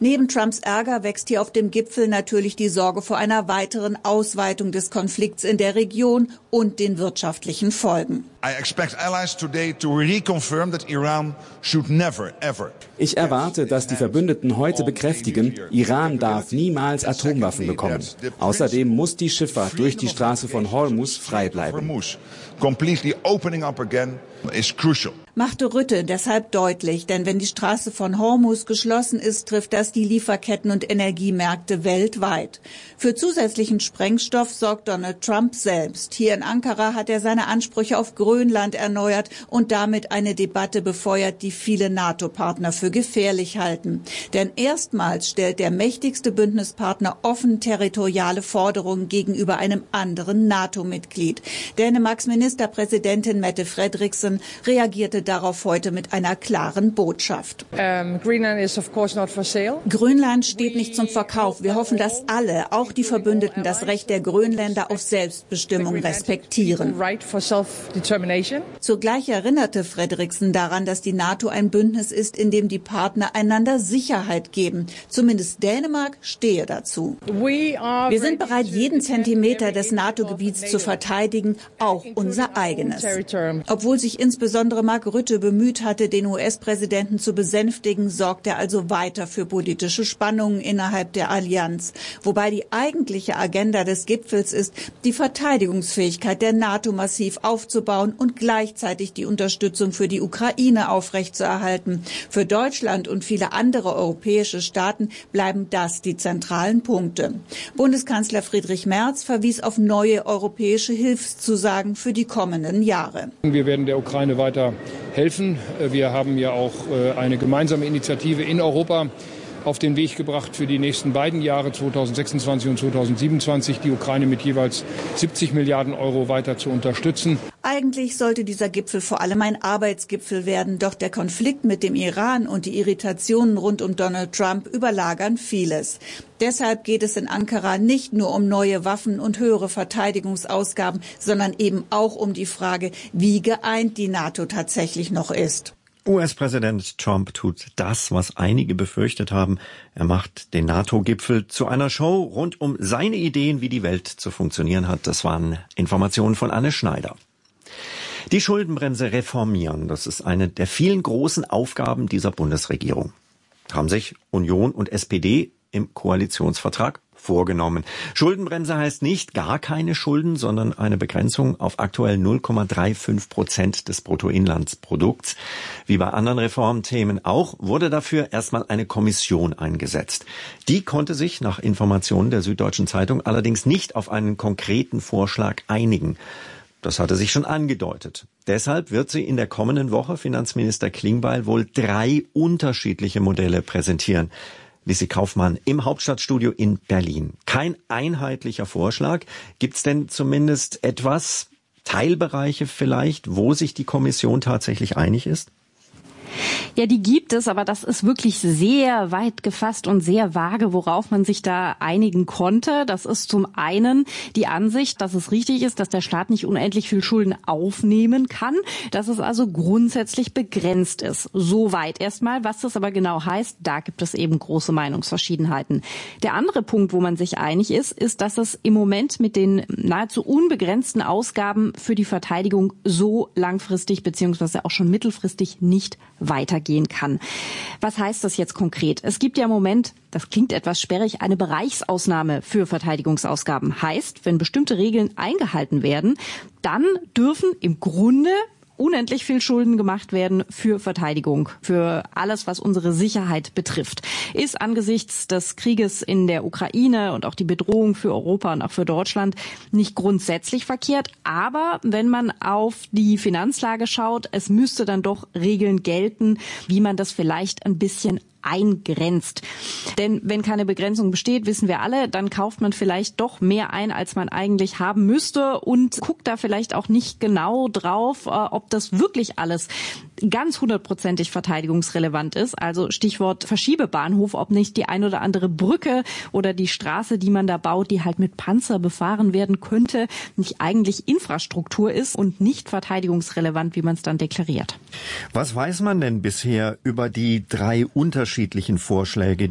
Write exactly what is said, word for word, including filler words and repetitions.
Neben Trumps Ärger wächst hier auf dem Gipfel natürlich die Sorge vor einer weiteren Ausweitung des Konflikts in der Region und den wirtschaftlichen Folgen. Ich erwarte, dass die Verbündeten heute bekräftigen, Iran darf niemals Atomwaffen bekommen. Außerdem muss die Schifffahrt durch die Straße von Hormuz frei bleiben. Machte Rutte deshalb deutlich, denn wenn die Straße von Hormuz geschlossen ist, trifft das die Lieferketten und Energiemärkte weltweit. Für zusätzlichen Sprengstoff sorgt Donald Trump selbst. Hier in Ankara hat er seine Ansprüche auf Grönland erneuert und damit eine Debatte befeuert, die viele NATO-Partner für gefährlich halten. Denn erstmals stellt der mächtigste Bündnispartner offen territoriale Forderungen gegenüber einem anderen NATO-Mitglied. Dänemarks Ministerpräsidentin Mette Frederiksen reagierte darauf heute mit einer klaren Botschaft. Um, Greenland is of course not for sale. Grönland steht nicht zum Verkauf. Wir hoffen, dass alle, auch die Verbündeten, das Recht der Grönländer auf Selbstbestimmung respektieren. Zugleich erinnerte Frederiksen daran, dass die NATO ein Bündnis ist, in dem die Partner einander Sicherheit geben. Zumindest Dänemark stehe dazu. Wir sind bereit, jeden Zentimeter des NATO-Gebiets zu verteidigen, auch unser eigenes. Obwohl sich insbesondere Mark Rutte bemüht hatte, den U S-Präsidenten zu besänftigen, sorgt er also weiter für politische Spannungen innerhalb der Allianz. Wobei die eigentliche Agenda des Gipfels ist, die Verteidigungsfähigkeit der NATO massiv aufzubauen und gleichzeitig die Unterstützung für die Ukraine aufrechtzuerhalten. Für Deutschland und viele andere europäische Staaten bleiben das die zentralen Punkte. Bundeskanzler Friedrich Merz verwies auf neue europäische Hilfszusagen für die kommenden Jahre. Wir werden der Ukraine weiter helfen. Wir haben ja auch eine gemeinsame Initiative in Europa auf den Weg gebracht für die nächsten beiden Jahre zweitausendsechsundzwanzig und zweitausendsiebenundzwanzig, die Ukraine mit jeweils siebzig Milliarden Euro weiter zu unterstützen. Eigentlich sollte dieser Gipfel vor allem ein Arbeitsgipfel werden, doch der Konflikt mit dem Iran und die Irritationen rund um Donald Trump überlagern vieles. Deshalb geht es in Ankara nicht nur um neue Waffen und höhere Verteidigungsausgaben, sondern eben auch um die Frage, wie geeint die NATO tatsächlich noch ist. U S-Präsident Trump tut das, was einige befürchtet haben. Er macht den NATO-Gipfel zu einer Show rund um seine Ideen, wie die Welt zu funktionieren hat. Das waren Informationen von Anne Schneider. Die Schuldenbremse reformieren, das ist eine der vielen großen Aufgaben dieser Bundesregierung. Haben sich Union und S P D im Koalitionsvertrag vorgenommen. Schuldenbremse heißt nicht gar keine Schulden, sondern eine Begrenzung auf aktuell null Komma fünfunddreißig Prozent des Bruttoinlandsprodukts. Wie bei anderen Reformthemen auch, wurde dafür erstmal eine Kommission eingesetzt. Die konnte sich nach Informationen der Süddeutschen Zeitung allerdings nicht auf einen konkreten Vorschlag einigen. Das hatte sich schon angedeutet. Deshalb wird sie in der kommenden Woche Finanzminister Klingbeil wohl drei unterschiedliche Modelle präsentieren. Lissy Kaufmann im Hauptstadtstudio in Berlin. Kein einheitlicher Vorschlag. Gibt's denn zumindest etwas, Teilbereiche vielleicht, wo sich die Kommission tatsächlich einig ist? Ja, die gibt es, aber das ist wirklich sehr weit gefasst und sehr vage, worauf man sich da einigen konnte. Das ist zum einen die Ansicht, dass es richtig ist, dass der Staat nicht unendlich viel Schulden aufnehmen kann, dass es also grundsätzlich begrenzt ist. Soweit erstmal. Was das aber genau heißt, da gibt es eben große Meinungsverschiedenheiten. Der andere Punkt, wo man sich einig ist, ist, dass es im Moment mit den nahezu unbegrenzten Ausgaben für die Verteidigung so langfristig beziehungsweise auch schon mittelfristig nicht weitergehen kann. Was heißt das jetzt konkret? Es gibt ja im Moment, das klingt etwas sperrig, eine Bereichsausnahme für Verteidigungsausgaben. Heißt, wenn bestimmte Regeln eingehalten werden, dann dürfen im Grunde unendlich viel Schulden gemacht werden für Verteidigung, für alles, was unsere Sicherheit betrifft. Ist angesichts des Krieges in der Ukraine und auch die Bedrohung für Europa und auch für Deutschland nicht grundsätzlich verkehrt. Aber wenn man auf die Finanzlage schaut, es müsste dann doch Regeln gelten, wie man das vielleicht ein bisschen eingrenzt. Denn wenn keine Begrenzung besteht, wissen wir alle, dann kauft man vielleicht doch mehr ein, als man eigentlich haben müsste und guckt da vielleicht auch nicht genau drauf, ob das wirklich alles ganz hundertprozentig verteidigungsrelevant ist. Also Stichwort Verschiebebahnhof, ob nicht die ein oder andere Brücke oder die Straße, die man da baut, die halt mit Panzer befahren werden könnte, nicht eigentlich Infrastruktur ist und nicht verteidigungsrelevant, wie man es dann deklariert. Was weiß man denn bisher über die drei unterschiedlichen Vorschläge,